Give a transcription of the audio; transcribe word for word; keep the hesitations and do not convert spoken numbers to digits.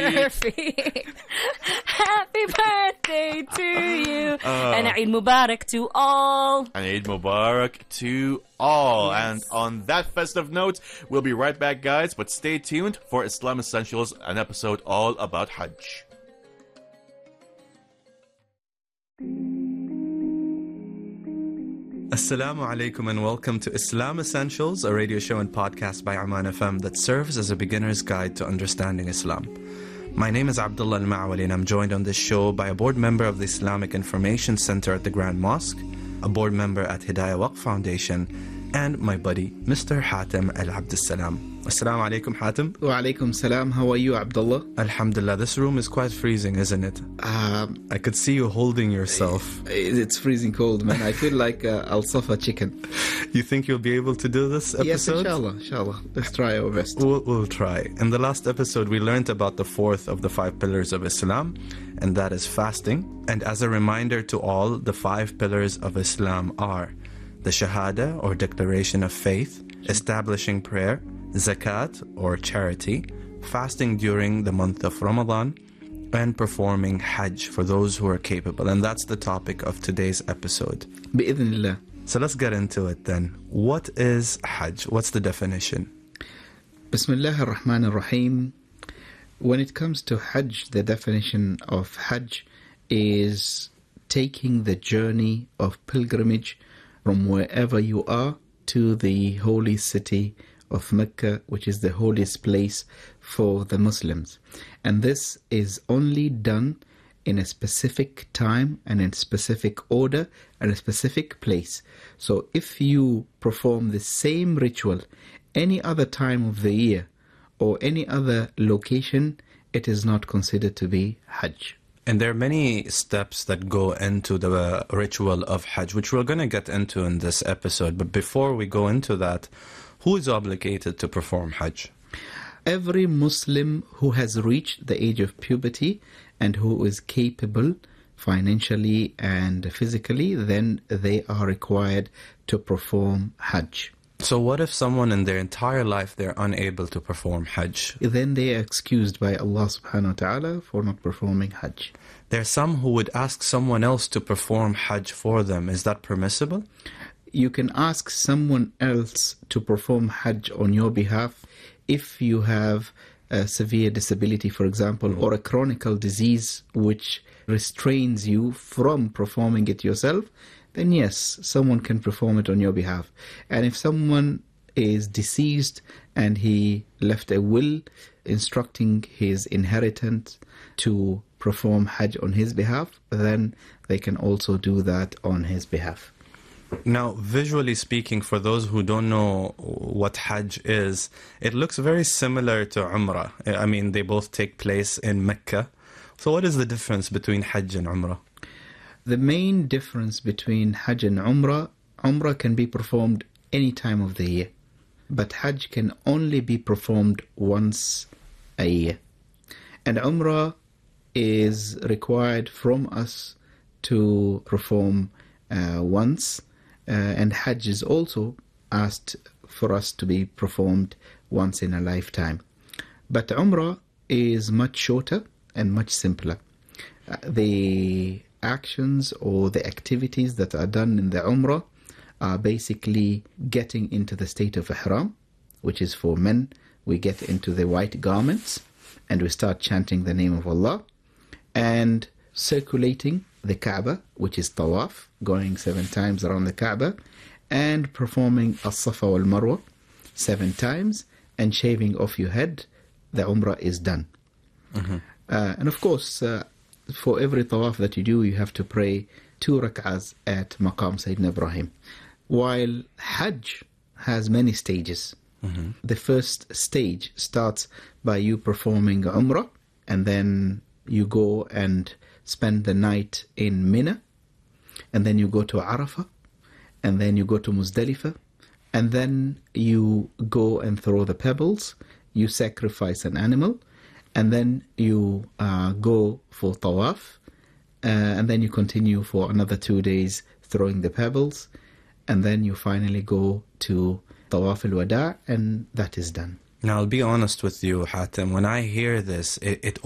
Murphy. Happy birthday to you. Uh, and Eid Mubarak to all. And Eid Mubarak to all. Yes. And on that festive note, we'll be right back, guys. But stay tuned for Islam Essentials, an episode all about Hajj. Assalamu alaikum and welcome to Islam Essentials, a radio show and podcast by Aman F M that serves as a beginner's guide to understanding Islam. My name is Abdullah Al-Ma'wali and I'm joined on this show by a board member of the Islamic Information Center at the Grand Mosque, a board member at Hidayah Waqf Foundation, and my buddy, Mister Hatem Al-Abdussalam. Assalamu alaikum, Hatem. Wa alaikum salam. How are you, Abdullah? Alhamdulillah. This room is quite freezing, isn't it? Um, I could see you holding yourself. It's freezing cold, man. I feel like uh, Al-Safa chicken. You think you'll be able to do this episode? Yes, inshallah, inshallah. Let's try our best. We'll, we'll try. In the last episode, we learned about the fourth of the five pillars of Islam, and that is fasting. And as a reminder to all, the five pillars of Islam are the Shahada, or declaration of faith, establishing prayer, zakat, or charity, fasting during the month of Ramadan, and performing Hajj for those who are capable. And that's the topic of today's episode. Bi-idhnillah. So let's get into it then. What is Hajj? What's the definition? Bismillah ar-Rahman ar-Rahim. When it comes to Hajj, the definition of Hajj is taking the journey of pilgrimage from wherever you are to the holy city of Mecca, which is the holiest place for the Muslims. And this is only done in a specific time and in specific order and a specific place. So if you perform the same ritual any other time of the year or any other location, it is not considered to be Hajj. And there are many steps that go into the ritual of Hajj, which we're going to get into in this episode. But before we go into that, who is obligated to perform Hajj? Every Muslim who has reached the age of puberty and who is capable financially and physically, then they are required to perform Hajj. So what if someone in their entire life they're unable to perform Hajj? Then they are excused by Allah subhanahu wa ta'ala for not performing Hajj. There are some who would ask someone else to perform Hajj for them. Is that permissible? You can ask someone else to perform Hajj on your behalf if you have a severe disability, for example, or a chronic disease which restrains you from performing it yourself. Then yes, someone can perform it on your behalf. And if someone is deceased and he left a will instructing his inheritance to perform Hajj on his behalf, then they can also do that on his behalf. Now, visually speaking, for those who don't know what Hajj is, it looks very similar to Umrah. I mean, they both take place in Mecca. So what is the difference between Hajj and Umrah? The main difference between Hajj and Umrah, Umrah can be performed any time of the year, but Hajj can only be performed once a year. And Umrah is required from us to perform uh, once, uh, and Hajj is also asked for us to be performed once in a lifetime. But Umrah is much shorter and much simpler. Uh, the actions or the activities that are done in the Umrah are basically getting into the state of Ihram, which is for men. We get into the white garments and we start chanting the name of Allah and circulating the Kaaba, which is Tawaf, going seven times around the Kaaba, and performing As-Safa wal Marwa seven times and shaving off your head. The Umrah is done. Mm-hmm. Uh, and of course, uh, for every tawaf that you do, you have to pray two rak'ahs at Maqam Sayyidina Ibrahim. While Hajj has many stages. Mm-hmm. The first stage starts by you performing Umrah, and then you go and spend the night in Mina, and then you go to Arafah, and then you go to Muzdalifah, and then you go and throw the pebbles, you sacrifice an animal, and then you uh, go for tawaf, uh, and then you continue for another two days throwing the pebbles, and then you finally go to tawaf al-wada', and that is done. Now, I'll be honest with you, Hatem. When I hear this, it, it